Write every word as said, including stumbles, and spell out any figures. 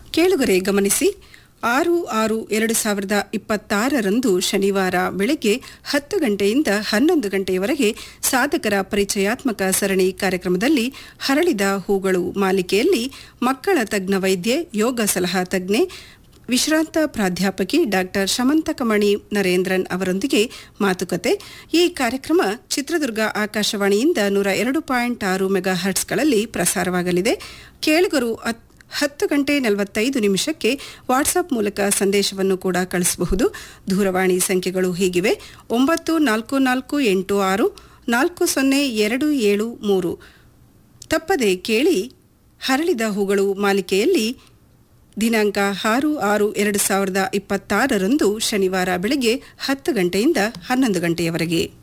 ಕೇಳುಗರೆ ಗಮನಿಸಿ, ಆರು ಆರು ಎರಡು ಸಾವಿರದ ಇಪ್ಪತ್ತಾರರಂದು ಶನಿವಾರ ಬೆಳಗ್ಗೆ ಹತ್ತು ಗಂಟೆಯಿಂದ ಹನ್ನೊಂದು ಗಂಟೆಯವರೆಗೆ ಸಾಧಕರ ಪರಿಚಯಾತ್ಮಕ ಸರಣಿ ಕಾರ್ಯಕ್ರಮದಲ್ಲಿ ಹರಳಿದ ಹೂಗಳು ಮಾಲಿಕೆಯಲ್ಲಿ ಮಕ್ಕಳ ತಜ್ಞ ವೈದ್ಯೆ, ಯೋಗ ಸಲಹಾ ತಜ್ಞೆ, ವಿಶ್ರಾಂತ ಪ್ರಾಧ್ಯಾಪಕಿ ಡಾಕ್ಟರ್ ಶಮಂತಕಮಣಿ ನರೇಂದ್ರನ್ ಅವರೊಂದಿಗೆ ಮಾತುಕತೆ. ಈ ಕಾರ್ಯಕ್ರಮ ಚಿತ್ರದುರ್ಗ ಆಕಾಶವಾಣಿಯಿಂದ ನೂರ ಎರಡು ಪಾಯಿಂಟ್ ಆರು ಮೆಗಾ ಹರ್ಟ್ಸ್ಗಳಲ್ಲಿ ಪ್ರಸಾರವಾಗಲಿದೆ. ಕೇಳುಗರು ಹತ್ತು ಗಂಟೆ ನಲವತ್ತೈದು ನಿಮಿಷಕ್ಕೆ ವಾಟ್ಸಪ್ ಮೂಲಕ ಸಂದೇಶವನ್ನು ಕೂಡ ಕಳಿಸಬಹುದು. ದೂರವಾಣಿ ಸಂಖ್ಯೆಗಳು ಹೀಗಿವೆ: ಒಂಬತ್ತು ನಾಲ್ಕು ನಾಲ್ಕು ಎಂಟು ಆರು ನಾಲ್ಕು ಸೊನ್ನೆ ಎರಡು ಏಳು ಮೂರು. ತಪ್ಪದೆ ಕೇಳಿ. ಹರಳಿದ ಹೂಗಳು ಮಾಲಿಕೆಯಲ್ಲಿ ದಿನಾಂಕ ಆರು ಆರು ಎರಡು ಸಾವಿರದ ಇಪ್ಪತ್ತಾರರಂದು ಶನಿವಾರ ಬೆಳಗ್ಗೆ ಹತ್ತು ಗಂಟೆಯಿಂದ ಹನ್ನೊಂದು ಗಂಟೆಯವರೆಗೆ.